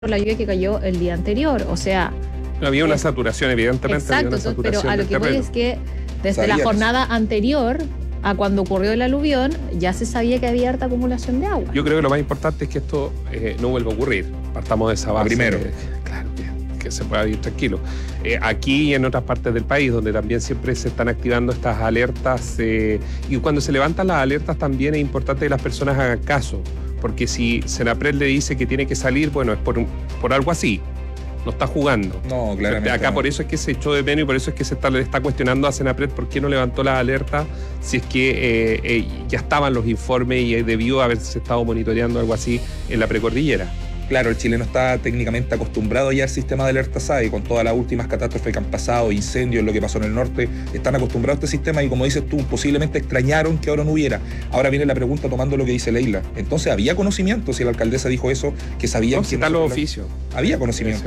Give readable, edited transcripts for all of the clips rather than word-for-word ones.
la lluvia que cayó el día anterior, o sea... Había una saturación, evidentemente. Exacto, había una saturación pero a lo que voy es que desde la jornada anterior a cuando ocurrió el aluvión, ya se sabía que había harta acumulación de agua. Yo creo que lo más importante es que esto no vuelva a ocurrir. Partamos de esa base. Primero. Claro, que se pueda vivir tranquilo. Aquí y en otras partes del país, donde también siempre se están activando estas alertas, y cuando se levantan las alertas también es importante que las personas hagan caso, porque si Senapred le dice que tiene que salir, bueno, es por algo así. No está jugando. No, claramente. Acá por eso es que se echó de menos y por eso es que le está cuestionando a Senapred por qué no levantó las alertas si es que ya estaban los informes y debió haberse estado monitoreando algo así en la precordillera. Claro, el chileno está técnicamente acostumbrado ya al sistema de alerta SAE, con todas las últimas catástrofes que han pasado, incendios, lo que pasó en el norte, están acostumbrados a este sistema y como dices tú, posiblemente extrañaron que ahora no hubiera. Ahora viene la pregunta tomando lo que dice Leila. Entonces, ¿había conocimiento? Si la alcaldesa dijo eso, que sabían que... No, los oficios. Había conocimiento.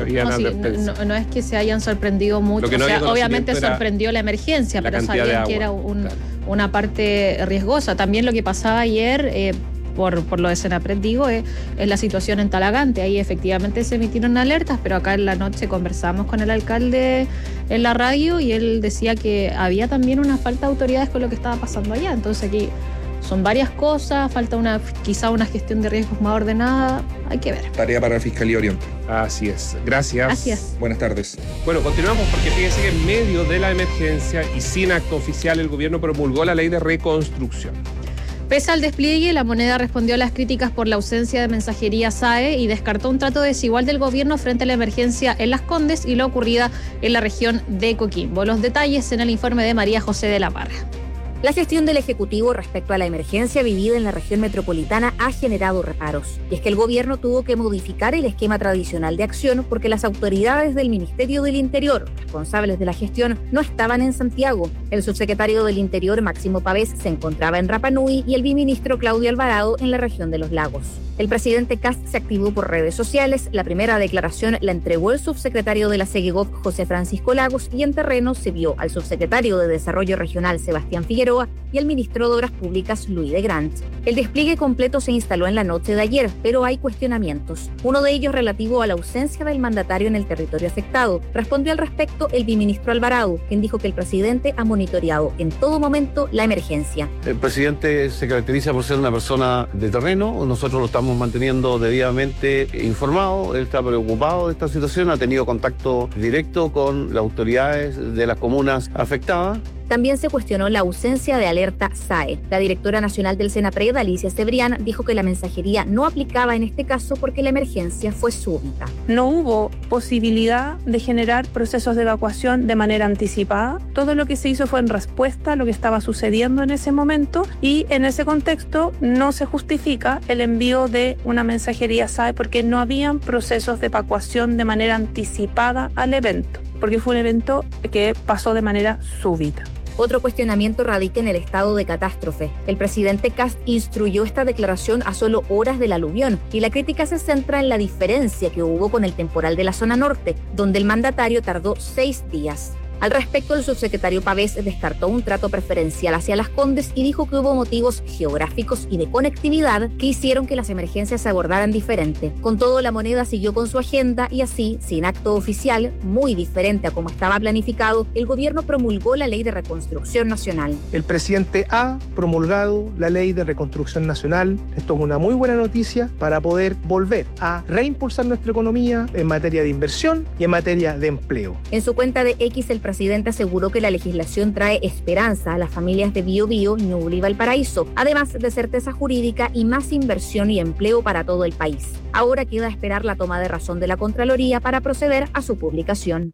No es que se hayan sorprendido mucho, no obviamente sorprendió la emergencia, pero sabían que era una parte riesgosa. También lo que pasaba ayer... Por lo de Senapred, digo, es la situación en Talagante. Ahí efectivamente se emitieron alertas, pero acá en la noche conversamos con el alcalde en la radio y él decía que había también una falta de autoridades con lo que estaba pasando allá. Entonces aquí son varias cosas, falta quizá una gestión de riesgos más ordenada, hay que ver. Tarea para la Fiscalía Oriente. Así es, gracias. Gracias. Buenas tardes. Bueno, continuamos porque fíjense que en medio de la emergencia y sin acto oficial el gobierno promulgó la ley de reconstrucción. Pese al despliegue, la moneda respondió a las críticas por la ausencia de mensajería SAE y descartó un trato desigual del gobierno frente a la emergencia en Las Condes y lo ocurrida en la región de Coquimbo. Los detalles en el informe de María José de la Parra. La gestión del Ejecutivo respecto a la emergencia vivida en la región metropolitana ha generado reparos. Y es que el gobierno tuvo que modificar el esquema tradicional de acción porque las autoridades del Ministerio del Interior, responsables de la gestión, no estaban en Santiago. El subsecretario del Interior, Máximo Pavés, se encontraba en Rapa Nui y el viceministro Claudio Alvarado en la región de Los Lagos. El presidente Kast se activó por redes sociales. La primera declaración la entregó el subsecretario de la SEGEGOV, José Francisco Lagos, y en terreno se vio al subsecretario de Desarrollo Regional, Sebastián Figueroa, y el ministro de Obras Públicas, Luis de Grant. El despliegue completo se instaló en la noche de ayer, pero hay cuestionamientos. Uno de ellos relativo a la ausencia del mandatario en el territorio afectado. Respondió al respecto el viceministro Alvarado, quien dijo que el presidente ha monitoreado en todo momento la emergencia. El presidente se caracteriza por ser una persona de terreno, nosotros lo estamos manteniendo debidamente informado, él está preocupado de esta situación, ha tenido contacto directo con las autoridades de las comunas afectadas. También se cuestionó la ausencia de alerta SAE. La directora nacional del Senapred, Alicia Cebrián, dijo que la mensajería no aplicaba en este caso porque la emergencia fue súbita. No hubo posibilidad de generar procesos de evacuación de manera anticipada. Todo lo que se hizo fue en respuesta a lo que estaba sucediendo en ese momento y en ese contexto no se justifica el envío de una mensajería SAE porque no habían procesos de evacuación de manera anticipada al evento, porque fue un evento que pasó de manera súbita. Otro cuestionamiento radica en el estado de catástrofe. El presidente Kast instruyó esta declaración a solo horas del aluvión y la crítica se centra en la diferencia que hubo con el temporal de la zona norte, donde el mandatario tardó 6 días. Al respecto, el subsecretario Pavés descartó un trato preferencial hacia Las Condes y dijo que hubo motivos geográficos y de conectividad que hicieron que las emergencias se abordaran diferente. Con todo, la moneda siguió con su agenda y así, sin acto oficial, muy diferente a como estaba planificado, el gobierno promulgó la Ley de Reconstrucción Nacional. El presidente ha promulgado la Ley de Reconstrucción Nacional. Esto es una muy buena noticia para poder volver a reimpulsar nuestra economía en materia de inversión y en materia de empleo. En su cuenta de X, el presidente aseguró que la legislación trae esperanza a las familias de Biobío, Ñuble y Valparaíso, además de certeza jurídica y más inversión y empleo para todo el país. Ahora queda esperar la toma de razón de la Contraloría para proceder a su publicación.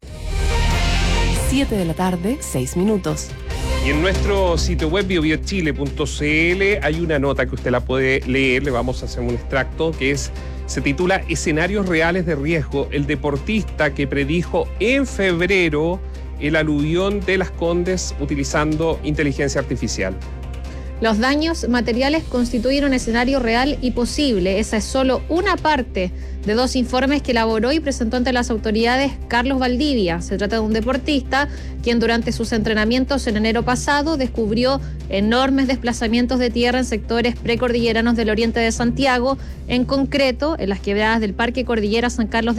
7 de la tarde, 6 minutos. Y en nuestro sitio web biobiochile.cl hay una nota que usted la puede leer, le vamos a hacer un extracto, se titula Escenarios reales de riesgo, el deportista que predijo en febrero el aluvión de Las Condes utilizando inteligencia artificial. Los daños materiales constituyen un escenario real y posible. Esa es solo una parte de 2 informes que elaboró y presentó ante las autoridades Carlos Valdivia. Se trata de un deportista quien durante sus entrenamientos en enero pasado descubrió enormes desplazamientos de tierra en sectores precordilleranos del oriente de Santiago, en concreto en las quebradas del Parque Cordillera San Carlos